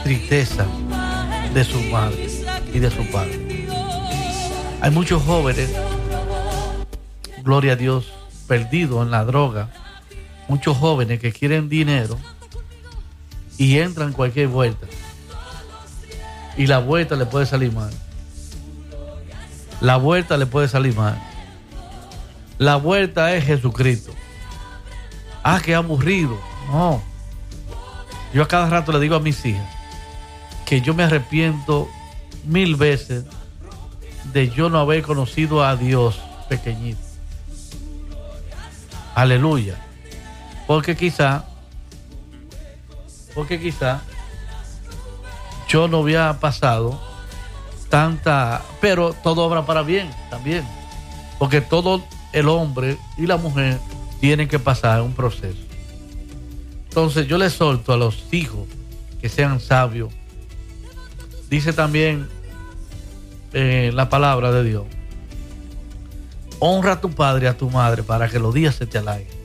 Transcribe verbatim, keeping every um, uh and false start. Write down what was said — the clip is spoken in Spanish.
tristeza de su madre y de su padre. Hay muchos jóvenes, gloria a Dios, perdidos en la droga. Muchos jóvenes que quieren dinero y entran en cualquier vuelta. Y la vuelta le puede salir mal. La vuelta le puede salir mal. La vuelta es Jesucristo. Ah, qué aburrido. No. Yo a cada rato le digo a mis hijas que yo me arrepiento mil veces de yo no haber conocido a Dios pequeñito. Aleluya. Porque quizá, porque quizá yo no había pasado tanta, pero todo obra para bien también. Porque todo el hombre y la mujer tienen que pasar un proceso. Entonces yo le exhorto a los hijos que sean sabios. Dice también eh, la palabra de Dios: honra a tu padre y a tu madre para que los días se te alarguen.